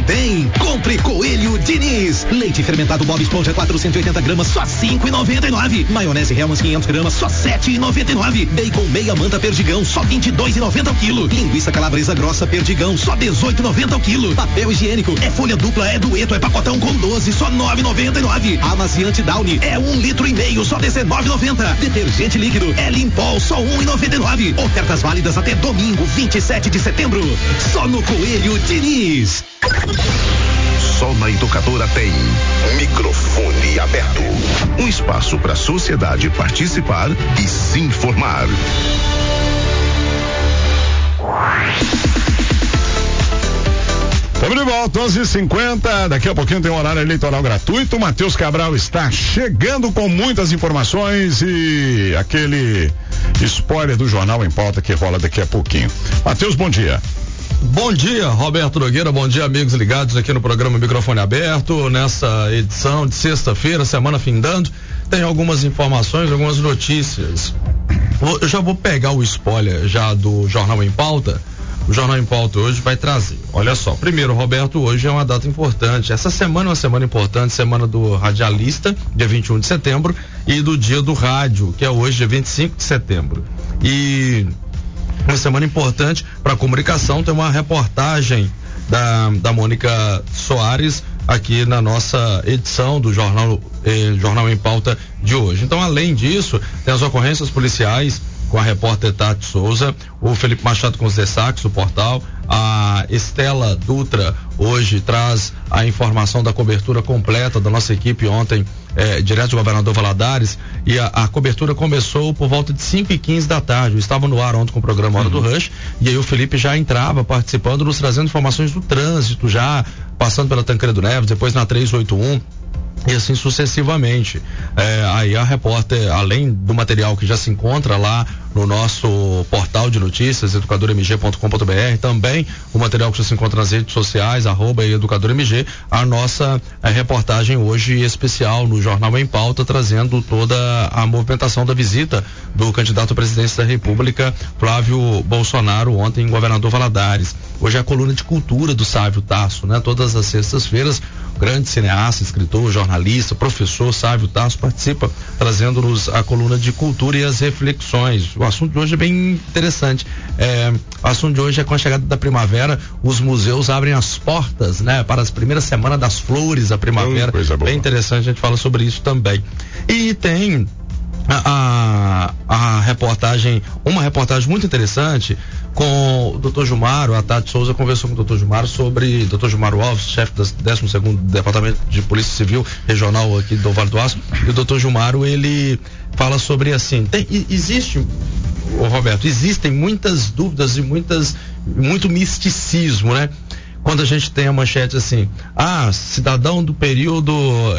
tem. Compre Coelho Diniz. Leite fermentado Bob Esponja 480 gramas, só 5,99. Maionese Hellmann's 500 gramas, só 7,99. Bacon meia manta Perdigão, só 22,90 ao quilo. Linguiça calabresa grossa Perdigão, só 18,90 ao quilo. Papel higiênico é folha dupla, é dueto, é pacotão com 12, só 9,99. Amaciante Downy é 1,5 litros, só 19,90. Detergente líquido é Limpol, só 1,99. Ofertas válidas até domingo, 27 de setembro. Só no Coelho Diniz. Só na Educadora tem microfone aberto. Um espaço para a sociedade participar e se informar. Estamos de volta, 11h50. Daqui a pouquinho tem um horário eleitoral gratuito. Matheus Cabral está chegando com muitas informações e aquele spoiler do Jornal em Pauta que rola daqui a pouquinho. Matheus, bom dia. Bom dia, Roberto Nogueira, bom dia, amigos ligados aqui no programa Microfone Aberto. Nessa edição de sexta-feira, semana findando, tem algumas informações, algumas notícias. Eu já vou pegar o spoiler já do Jornal em Pauta. O Jornal em Pauta hoje vai trazer, olha só, primeiro, Roberto, hoje é uma data importante. Essa semana é uma semana importante, semana do radialista, dia 21 de setembro, e do dia do rádio, que é hoje, dia 25 de setembro. E uma semana importante para a comunicação. Tem uma reportagem da Mônica Soares aqui na nossa edição do Jornal em Pauta de hoje. Então, além disso, tem as ocorrências policiais com a repórter Tati Souza, o Felipe Machado com os destaques do portal, a Estela Dutra hoje traz a informação da cobertura completa da nossa equipe ontem, direto do Governador Valadares, e a cobertura começou por volta de 5h15 da tarde. Eu estava no ar ontem com o programa Hora do Rush, e aí o Felipe já entrava participando, nos trazendo informações do trânsito, já passando pela Tancredo Neves, depois na 381, e assim sucessivamente. Aí a repórter, além do material que já se encontra lá no nosso portal de notícias, educadormg.com.br, também o material que já se encontra nas redes sociais, @educadormg, a nossa reportagem hoje especial no Jornal em Pauta, trazendo toda a movimentação da visita do candidato à presidência da República, Flávio Bolsonaro, ontem em Governador Valadares. Hoje é a coluna de cultura do Sávio Tasso, né? Todas as sextas-feiras, grande cineasta, escritor, jornalista, professor Sávio Tasso participa, trazendo-nos a coluna de cultura e as reflexões. O assunto de hoje é bem interessante. O assunto de hoje é com a chegada da primavera, os museus abrem as portas, né, para as primeiras semanas das flores da primavera. Bem interessante, a gente fala sobre isso também. E tem a reportagem, uma reportagem muito interessante com o Dr. Gilmaro. A Tati Souza conversou com o Dr. Gilmaro sobre, Dr. Gilmaro Alves, chefe do 12º Departamento de Polícia Civil Regional aqui do Vale do Aço, e o Dr. Gilmaro, ele fala sobre assim, Roberto, existem muitas dúvidas e muito misticismo, né? Quando a gente tem a manchete assim, cidadão do período